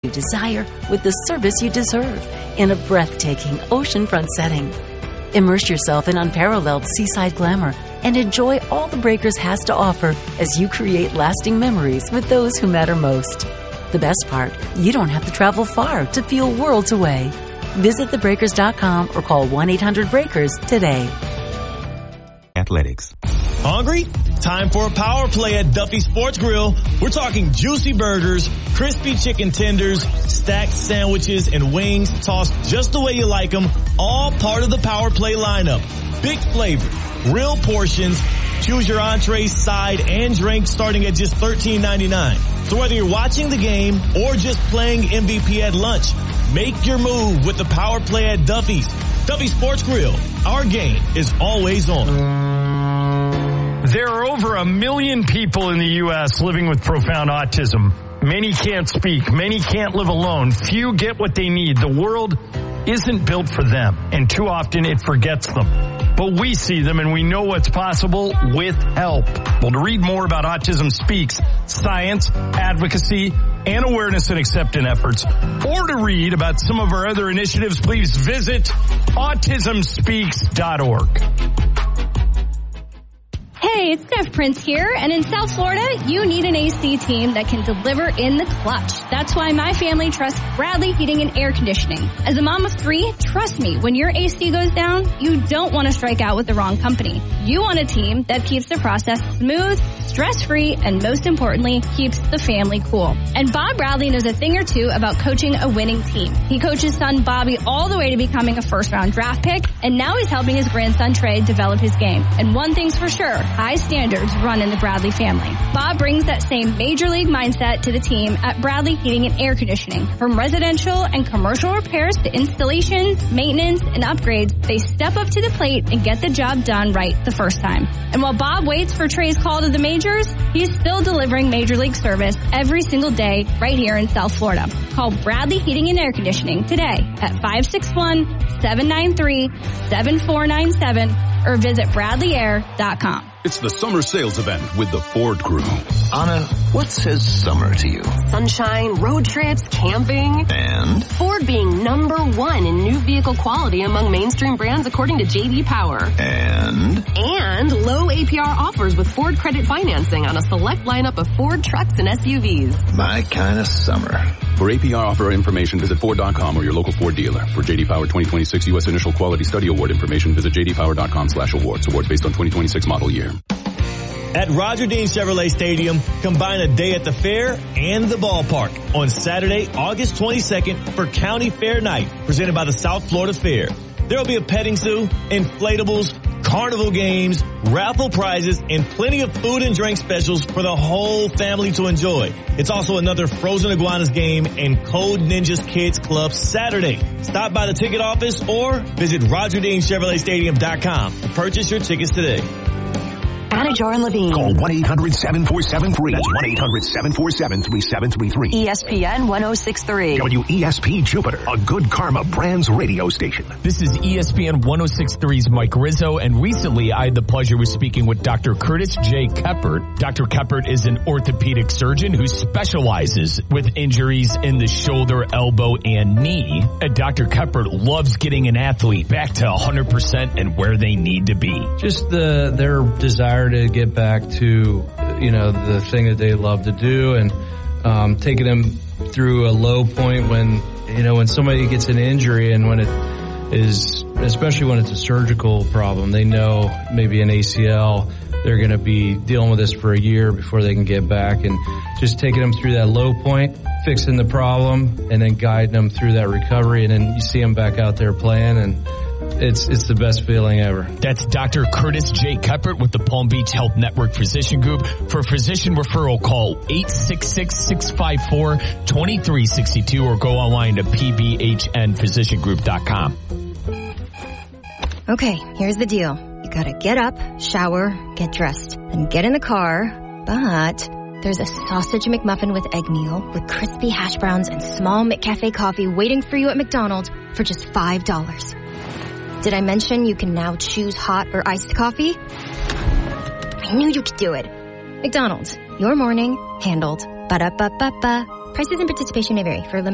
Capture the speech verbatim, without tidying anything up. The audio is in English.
you desire with the service you deserve in a breathtaking oceanfront setting. Immerse yourself in unparalleled seaside glamour and enjoy all the Breakers has to offer as you create lasting memories with those who matter most. The best part, you don't have to travel far to feel worlds away. Visit the breakers dot com or call one eight hundred breakers today. Athletics. Hungry? Time for a power play at Duffy Sports Grill. We're talking juicy burgers, crispy chicken tenders, stacked sandwiches, and wings tossed just the way you like them, all part of the power play lineup. Big flavor, real portions. Choose your entree, side, and drink starting at just thirteen ninety-nine. So whether you're watching the game or just playing M V P at lunch, make your move with the power play at Duffy's. Duffy Sports Grill. Our game is always on. There are over a million people in the U S living with profound autism. Many can't speak. Many can't live alone. Few get what they need. The world isn't built for them, and too often it forgets them. But we see them, and we know what's possible with help. Well, to read more about Autism Speaks, science, advocacy, and awareness and acceptance efforts, or to read about some of our other initiatives, please visit autism speaks dot org. Hey, it's Steph Prince here, and in South Florida, you need an A C team that can deliver in the clutch. That's why my family trusts Bradley Heating and Air Conditioning. As a mom of three, trust me, when your A C goes down, you don't want to strike out with the wrong company. You want a team that keeps the process smooth, stress-free, and most importantly, keeps the family cool. And Bob Bradley knows a thing or two about coaching a winning team. He coached his son Bobby all the way to becoming a first-round draft pick, and now he's helping his grandson Trey develop his game. And one thing's for sure, high standards run in the Bradley family. Bob brings that same major league mindset to the team at Bradley Heating and Air Conditioning. From residential and commercial repairs to installations, maintenance, and upgrades, they step up to the plate and get the job done right the first time. And while Bob waits for Trey's call to the majors, he's still delivering major league service every single day right here in South Florida. Call Bradley Heating and Air Conditioning today at five six one, seven nine three, seven four nine seven or visit bradley air dot com. It's the summer sales event with the Ford Crew. Anna, what says summer to you? Sunshine, road trips, camping. And? Ford being number one in new vehicle quality among mainstream brands according to J D Power. And? And low A P R offers with Ford credit financing on a select lineup of Ford trucks and S U Vs. My kind of summer. For A P R offer information, visit Ford dot com or your local Ford dealer. For J D Power twenty twenty-six U S Initial Quality Study Award information, visit j d power dot com slash awards. Awards based on twenty twenty-six model year. At Roger Dean Chevrolet Stadium, combine a day at the fair and the ballpark on Saturday, August twenty-second for County Fair Night, presented by the South Florida Fair. There will be a petting zoo, inflatables, carnival games, raffle prizes, and plenty of food and drink specials for the whole family to enjoy. It's also another Frozen Iguanas game and Code Ninjas Kids Club Saturday. Stop by the ticket office or visit roger dean chevrolet stadium dot com to purchase your tickets today. Anajar and Levine. Call one eight hundred seven four seven three. That's one eight hundred seven four seven three seven three three. E S P N one oh six point three. W E S P Jupiter, a Good Karma Brands radio station. This is E S P N one oh six point three's Mike Rizzo, and recently I had the pleasure of speaking with Doctor Curtis J. Keppert. Doctor Keppert is an orthopedic surgeon who specializes with injuries in the shoulder, elbow, and knee. And Doctor Keppert loves getting an athlete back to one hundred percent and where they need to be. Just the their desire to get back to, you know, the thing that they love to do, and um, taking them through a low point when, you know, when somebody gets an injury and when it is, especially when it's a surgical problem, they know maybe an A C L, they're going to be dealing with this for a year before they can get back, and just taking them through that low point, fixing the problem, and then guiding them through that recovery, and then you see them back out there playing, and It's it's the best feeling ever. That's Doctor Curtis J. Keppert with the Palm Beach Health Network Physician Group. For physician referral, call eight six six, six five four, two three six two or go online to p b h n physician group dot com. Okay, here's the deal. You gotta get up, shower, get dressed, then get in the car, but there's a sausage McMuffin with egg meal with crispy hash browns and small McCafe coffee waiting for you at McDonald's for just five dollars. Did I mention you can now choose hot or iced coffee? I knew you could do it. McDonald's, your morning handled. Ba-da-ba-ba-ba. Prices and participation may vary. For a limited